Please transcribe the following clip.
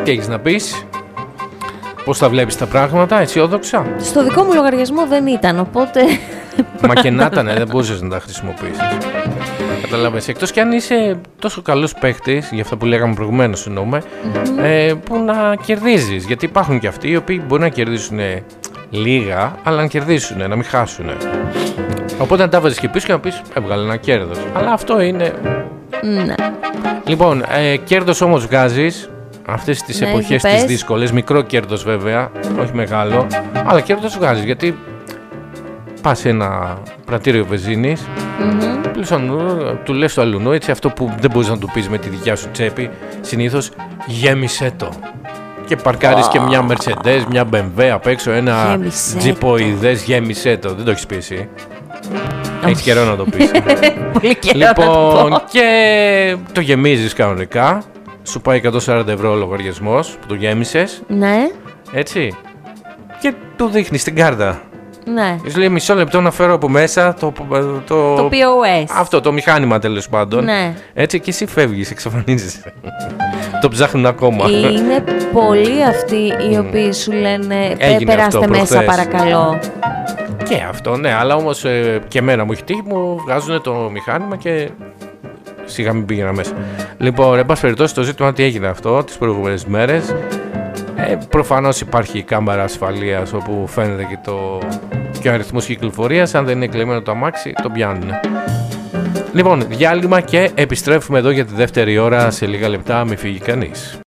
Τι έχεις να πεις? Πώς τα βλέπεις τα πράγματα, αισιόδοξα? Στο δικό μου λογαριασμό δεν ήταν, οπότε... Μα και να ήταν, δεν μπορούσες να τα χρησιμοποιήσεις. Καταλαβαίνεις, εκτός κι αν είσαι τόσο καλός παίχτης, για αυτά που λέγαμε προηγουμένως εννοούμε, που να κερδίζεις. Γιατί υπάρχουν και αυτοί οι οποίοι μπορεί να κερδίσουν λίγα, αλλά να κερδίσουν, να μην χάσουν. Οπότε να τα βάζεις και πίσω και να πεις έβγαλε ένα κέρδος. Αλλά αυτό είναι... Ναι. Λοιπόν, κέρδος όμως βγάζεις αυτές τις εποχές τις δύσκολες. Μικρό κέρδος βέβαια, όχι μεγάλο, αλλά κέρδος βγάζεις γιατί πας σε ένα πρατήριο βενζίνης, του λες στο αλουνό, έτσι, αυτό που δεν μπορείς να του πεις με τη δικιά σου τσέπη, συνήθως γέμισέ το. Και παρκάρεις και μια Mercedes, μια BMW απ' έξω, ένα τζιποειδές, γέμισέ το. Δεν το έχεις πει εσύ? Έχεις καιρό να το πεις. Πολύ καιρό. Λοιπόν, και το γεμίζεις κανονικά. Σου πάει 140 ευρώ ο λογαριασμός που το γέμισες. Ναι. Έτσι. Και του δείχνεις την κάρτα. Ναι. Σου λέει μισό λεπτό να φέρω από μέσα το POS. Αυτό, το μηχάνημα τέλος πάντων. Ναι. Έτσι, και εσύ φεύγεις, εξαφανίζεσαι. Το ψάχνουν ακόμα. Είναι πολλοί αυτοί οι οποίοι σου λένε περάστε αυτό μέσα παρακαλώ. Και αυτό, ναι, αλλά όμως και εμένα μου έχει τύχει, μου βγάζουν το μηχάνημα και σιγά μην πήγαινα μέσα. Λοιπόν, εν πάση περιπτώσει, το ζήτημα τι έγινε αυτό τις προηγούμενες μέρες. Προφανώς υπάρχει κάμερα ασφαλείας όπου φαίνεται και ο αριθμός κυκλοφορίας. Αν δεν είναι κλεμμένο το αμάξι, το πιάνουν. Λοιπόν, διάλειμμα και επιστρέφουμε εδώ για τη δεύτερη ώρα σε λίγα λεπτά. Μην φύγει κανείς.